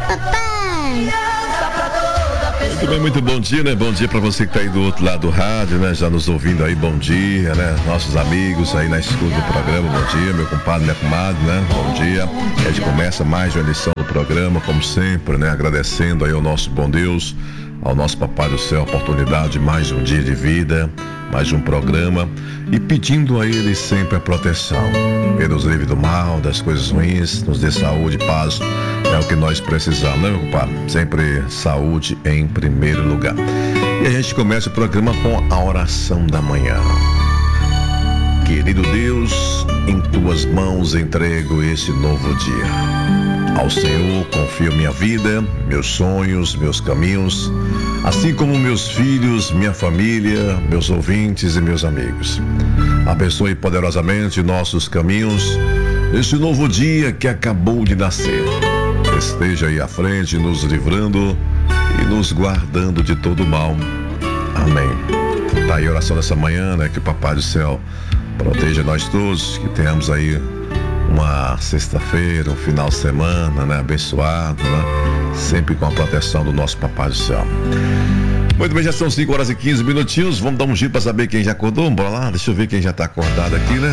papai. Muito bem, muito bom dia, né? Bom dia pra você que tá aí do outro lado do rádio, né? Já nos ouvindo aí, bom dia, né? Nossos amigos aí na escuta do programa, bom dia, meu compadre, minha comadre, né? Bom dia. A gente começa mais uma edição do programa, como sempre, né? Agradecendo aí ao nosso bom Deus, ao nosso Papai do Céu, a oportunidade de mais um dia de vida, mais um programa, e pedindo a Ele sempre a proteção. Ele nos livre do mal, das coisas ruins, nos dê saúde, paz, é o que nós precisamos, né, meu compadre? Sempre saúde em primeiro lugar. E a gente começa o programa com a oração da manhã. Querido Deus, em tuas mãos entrego esse novo dia. Ao Senhor confio minha vida, meus sonhos, meus caminhos, assim como meus filhos, minha família, meus ouvintes e meus amigos. Abençoe poderosamente nossos caminhos, este novo dia que acabou de nascer. Esteja aí à frente, nos livrando e nos guardando de todo mal. Amém. Tá aí a oração dessa manhã, né? Que o Papai do Céu proteja nós todos, que tenhamos aí uma sexta-feira, um final de semana, né? Abençoado, né? Sempre com a proteção do nosso Papai do Céu. Muito bem, já são 5 horas e 15 minutinhos. Vamos dar um giro para saber quem já acordou. Bora lá, deixa eu ver quem já tá acordado aqui, né?